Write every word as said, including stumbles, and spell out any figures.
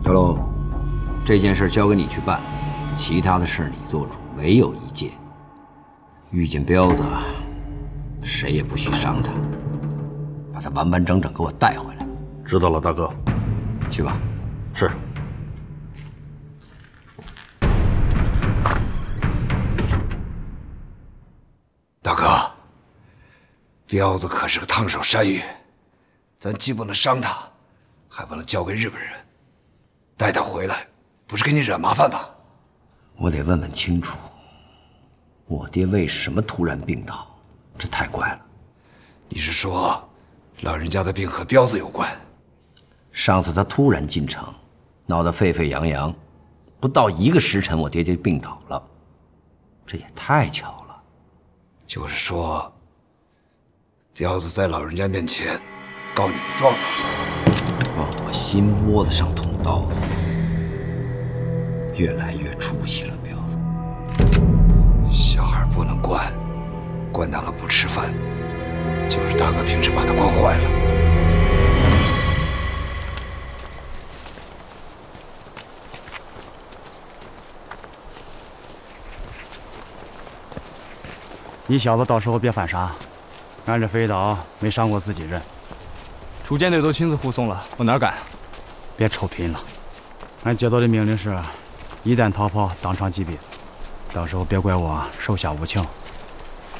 小龙，这件事交给你去办，其他的事你做主，没有一件。遇见彪子，谁也不许伤他，把他完完整整给我带回来。 知道了，大哥。 去吧。 是。 大哥，彪子可是个烫手山芋，咱既不能伤他，还不能交给日本人。带他回来，不是给你惹麻烦吧？ 我得问问清楚，我爹为什么突然病倒？这太怪了。 你是说，老人家的病和彪子有关？ 上次他突然进城，闹得沸沸扬扬，不到一个时辰，我爹就病倒了，这也太巧了。 就是说，彪子在老人家面前告你的状， 往我心窝子上捅刀子，越来越出息了，彪子。 小孩不能惯，惯大了不吃饭，就是大哥平时把他惯坏了。 你小子到时候别犯傻，俺这飞刀没伤过自己人。 楚舰队都亲自护送了，我哪敢？ 别臭贫了。俺接到的命令是，一旦逃跑，当场击毙。到时候别怪我手下无情。